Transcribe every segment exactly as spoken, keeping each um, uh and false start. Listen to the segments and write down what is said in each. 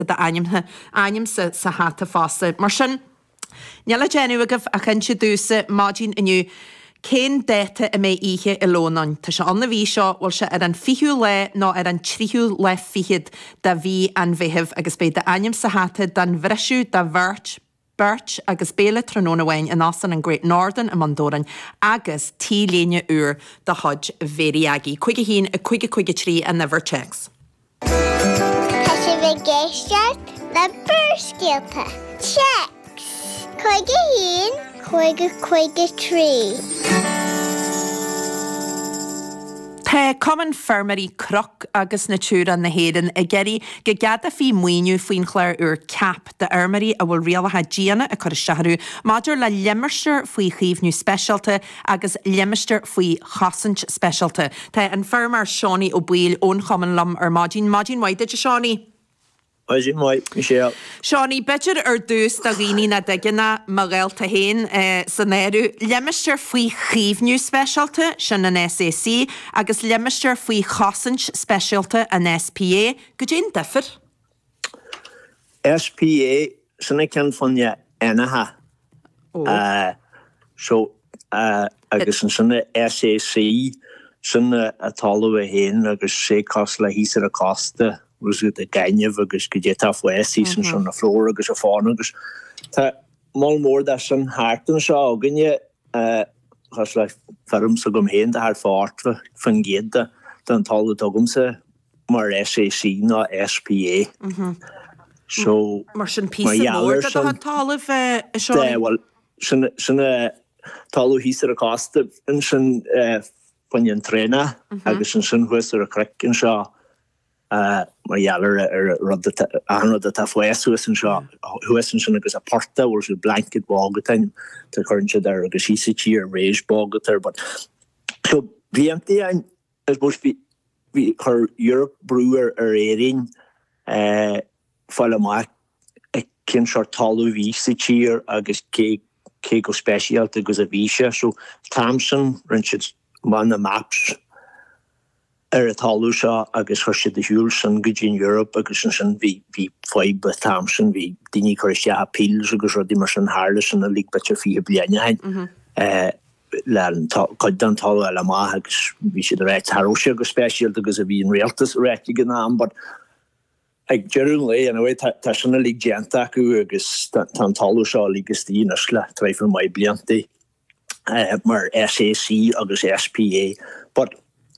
de aimimthe aim sa sa háta fásta. Mar sin neala déanú agah a chan si dúsa mádín iniu cén déta a mé ihe i lónain. Tá se anna bhí seo bhil se ar an fiú le ná ar an tríú le fihiad da bhí an bhéitheh agus bé de aim sa háta dan bhreisiú da bhirt Birch agus béle tróna bhain in asan an Great Northern a Mandoran agus tí léine úr de hod veriagi. Cuige hín a cuige cuige trí a never checks. Tá sé bheith géisteart na burscéalta. Checks. Cuige hín, cuige cuige trí. Tá Common Firmary croc agus na túra na héan a geirí go gada fí muoinú faoin chléir úr cap de armarí a bhfuil rialathe díana a chuir seaharú, maidir le limmerster faoi chiomhnú specialta agus limmerster faoi chasant specialta. Tá an firmar Seánie ó Buil ón Common Lum ar Mádín. Mádín waide de Seánie? Oisin mai, Michelle. Seánie, beidir ar dús da riní na digina mar réalta héin san éirú limmerster faoi chiomhnú specialta sin an S A C agus limmerster faoi chasant specialta an S P A. Go dén differ? S P A sinna cean fonne enaithe. Uh, so uh, agus an sinna S A C sinna a talú a héin agus sé cos le hís ar a costa was good a gaineh agus go dé taf west season son na floor agus a fáin agus tá mal mór da san hartan seo aganne chas le ferm sa gom héin de haar fáart fan géda den talú dogumsa mar S A C ná S P A. So mar sin pí mór dat a talamh seo? Well sinna talú hís ar a costa in sin fan an tréna agus an sin huas ar a crecin seo Uh, mar jaler er rud an dat ta fues huessen huessen sin agus a porta or so blanket bogetin te current there agus hisi or rage bogeter but so V M T ein is bos be vi her Europe brewer er éing uh fall ma e kin short talu visi cheer agus ke ke go special agus a visha so Thompson Richards man the maps er a talú seo agus chuir de hiúil san go dtín Europe agus sin bhí bhí foibe Thompson bhí daoine chuir sé a píls agus rudí mar sin hála sin a lí bete fi blianaine hain le chuid an talú eile maith agus bhí siad a réit tharóise agus spéisialt agus a bhí an réaltas réiti gan ná but ag dearún lé an bhfuil tá sinna lí déanta acu agus tá talú seo lígus tíonas le tréifir mai bliantaí mar S A C agus S P A but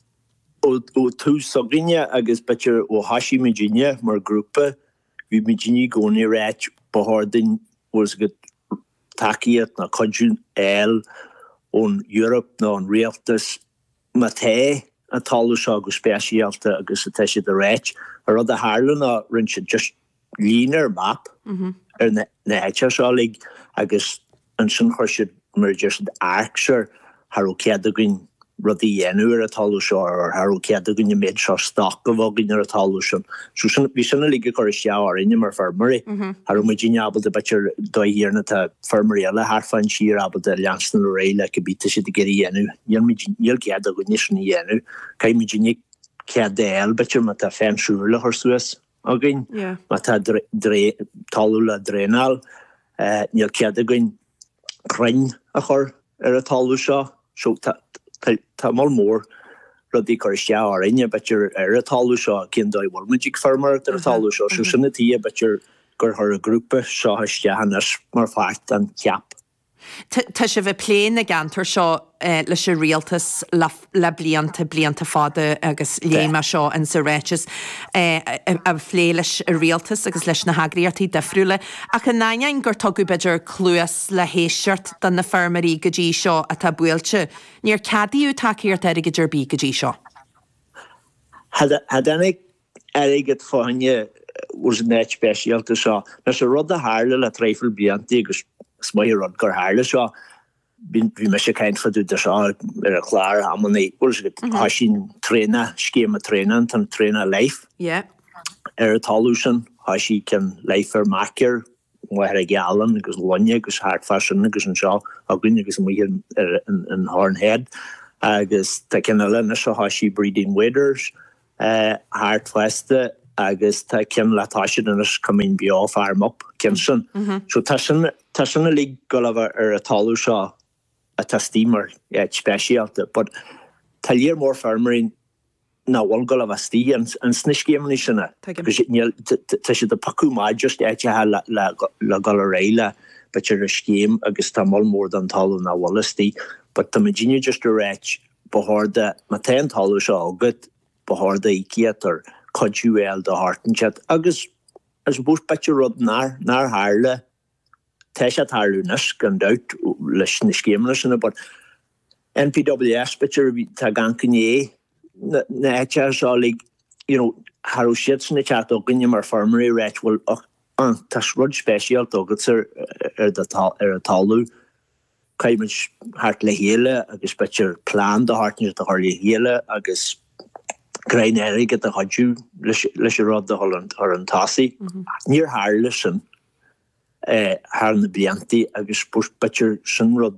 O tú sogrinne agus betir ó hasí Virginia mar grúpa hí Virginia gcónaí réit bahardin was go takeíad na codún eil ón Europe ná an réaltas ma té a talú seo agus spéisialta agus a teisi de réit ar rud a hálan a rinse just línar map ar na éite seo lig agus an sin chuirse mar just arcsir har ó cead a gin rudí dhéanú ar a talú seo ar harú cead a gunne méid seo stoc a bhagin ar a talú sin. So bhí sinna líga chuir seáir inne mar fermarí har mu díine abal de betir dóhíarna tá fermarí eile harfáin siar abal de leansna le réile go bíta si de géirí dhéanú. Níl cead a gunne sin dhéanú. Cai mu díine cead déil betir má tá féinsúr le chuir suas a gin má tá talú le drénal níl cead a gunn crain a chur ar a talú seo. So tá mal mór rudí chuir seáir inne betir ar a talú seo cin dóid bhil muidig fermar ar a talú seo so sinna tí betir gur thur a grúpa seo istehannas mar fácht an ceap. Tá sé bheith pléin na gantar seo leis sé rialtas le blianta blianta fáda agus léime seo an sa réitis a phlé leis rialtas agus leis na hagriartaí defriúla ach an nain gur tugu beidir clúas le héisiart dan na fermarí go dtí seo a tá buailte. Níor cadíú takeíart ar go dtíir bí go dtí seo. Had ennig aige fáinne was an net speisialta seo. Leis a rud a hála le tréifil bliantaí agus smair rod gur hála seo bhí me sé ceint faú de seo ar a chláir ammaní hasín tréna scéma tréna tan tréna leif ar a talú sin hasí cin leifar macer muir a gealan agus lonne agus hartfasin agus an seo a gine agus mu an Hornhead agus tá cinna lena seo hasí breeding waders hartfeste agus tá cin letáisiid inas cumín beá farm up cin sin. So tá sin tá sinna lí go ar a talú seo a tá steamer speisialta, but tá líar mór farmarín na bhil go a stí an sniscéimní sinna. Tá si de pacu máid just éite le go a réile, bet ar a scéim agus tá mol mór an talú na bhil stí, but tá Virginia just a réit beharde ma ten talú seo agad beharde ikiat ar codúil de hartenchat agus as bús betju rud nar nar haarle teisha haarlunas gan dout leis na scéimna sinna, but N P W S betju tá gancinné na etja seo lig, you know, harú siad sinna chat oginne mar farmery réit wel an tá rud special agad ar ar a talú Kaimens hart le hele agus betjer plan de hartne de har hele agus grein erig de hadju leis rod de Holland ar an tasi neer haarlessen eh haar na blianti agus bus betjer sin rod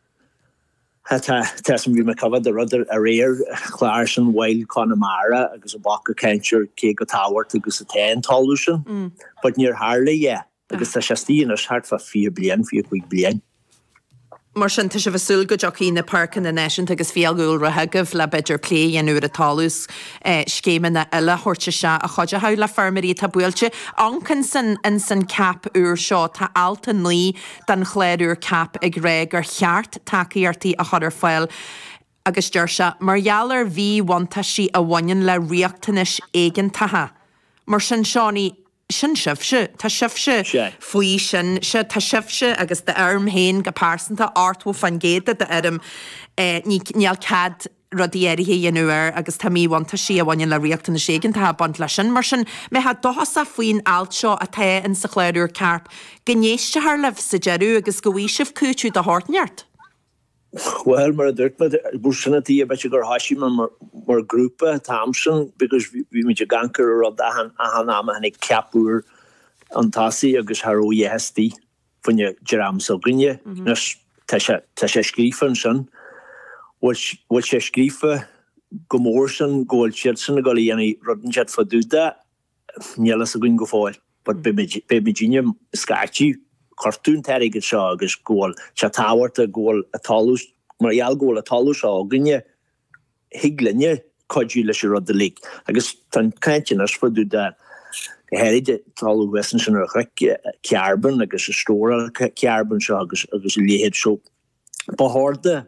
het tessen vi me cover de rudder a réir klaarsen weil Connemara agus a bak kencher ke go tower agus a ten tallusen but neer haarle ja agus tá stien as hart fa vier blian vier quick blian. Mar sin tá sé bhsúil go joí na park na nation agus fialgúil rathegah le beidir plé anú a talús scéime na eile thuirte se a chuide ha le farmarí tá builte ancan san in san cap úr seo tá alta ní den chléirúr cap ag ré gur cheart takeíartaí a chuidir fáil agus deir se margheallar bhí bhaanta si a bhainein le riachtanis éigen tathe. Mar sin seánaí sin sibse, tá sibse faoi sin se tá sibse agus de arm héin go pásanta artú fan géad de arm níall cad rodíéirithe dhéanúir agus tá míhaanta si a bhaine le riachta na ségan tá bant lei sin mar sin me ha dohas a faoin alt seo a ta in sa chléirúr carp gnéiste haar leh sa jeú agus go bhí sibh cútú de háneart. Well, mar dúirt me búsanna tí a bete gur hasí mar mar grúpa tamsin, because vi me gankar rod a han a han am hannig capúr an tasi agus haró yestí funne jeram so gnne nes te se skrifen sin wat wat se skrife gomorsen goil chitsen go ynni roddenjet for duda njelle a gun go fáil, but be Virginia skachi cartoon terig seo agus ggóil se táhairt a ggóil a talús marall ggóil a talús á gnne higlenne codú leis rud de lí agus tan caiintin as fudú de heide talú wesan sin ar chreic cearban agus a stóra cearban seo agus agus léhéad seo baharde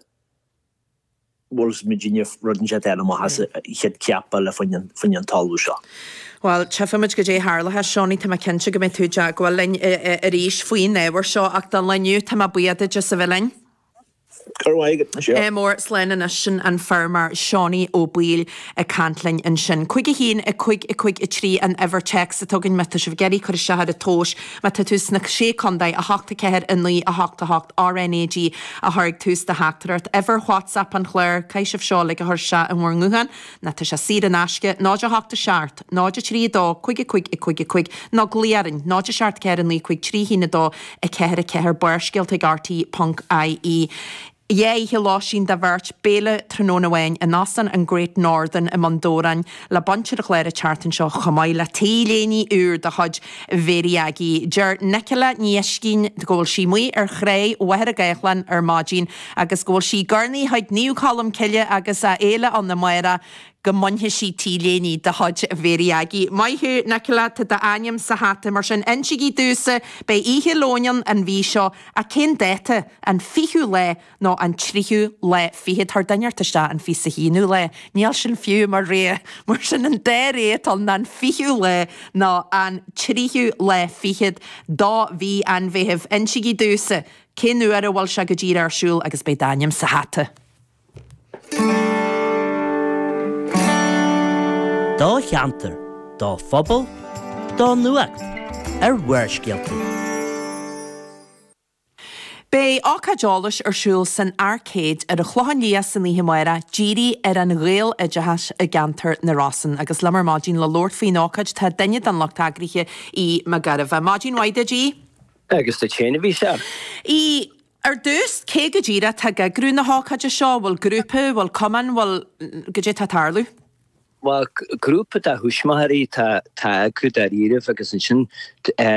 bhs Virginia ruddenjet eile has head ceappa le fan talú seo. Well, tefamid go dé hálathe seánní tá cinse go mé tú deag bhfuil lein a ríis faoin éhar seo ach don leniu tá buiad de sa bhlein. É mór sléine sin an fermar Seánní ó Bíl a cantlainn in sin. Cuig a hín a chuig a chuig i trí an Evercheck sa tugann me se bhgéirí chuir se a tóis me tá tús na sé condaid a hachta ceir in lí a hachta hacht R N A G a thuig tús de heachtarart Ever WhatsApp an chléir caiisih seo le a thuir se an mór nguhan na tá se si an asce náid a hachta seart náid a trí dá chuig a chuig i chuig a chuig ná léaran náid a seart ceir an lí chuig trí hína dá a ceir a ceir buircéalt ag R T Punk I E. Jé hi lásin de bhirt béle trónahhain a nasan an Great Northern i Mondoran le bantir a chléir a chartan seo chomáid le téléní úr de chud bhériagi. Deir necile níoscín ggóil si muoi ar chré óheir a gaithlan ar mádín agus ggóil si garnaí haid níú colm ciile agus a éile an na maira go mhainthe sí tíléní de chud bhériagi. Maithú necile tá de aim sa hata mar sin insigí dúsa be ihe lóian an bhí seo a cén déite an fiú le nó an tríú le fihead tar dainartaiste an fi sa híú le. Níl sin fiú mar ré mar sin an dé réit an an fiú le ná an tríú le fihead dá bhí an bhéheh insigí dúsa cén nuair a bhil se go ddír arsúil agus be daim sa hata. Dá cheantar, dá phobal, dá nuacht, ar bhuairscéalta. Bé ácadálas arsúil san arcade ar a chluchan lías saníthe maira díri ar an réal a dehas a gantar na rasan agus lemar mádín le Lord faoin ácaid tá daine an lochtagrithe í magarabh. Mádín waide dí? Agus tá chéna bhí se. Í ar dús cé go ddíra tá grú na hácaide seo bhfuil grúpa bhfuil cuman bhfuil go dé tá tarlú? Wa grúpa a húsmaí tá tá chu a ríh agus an sin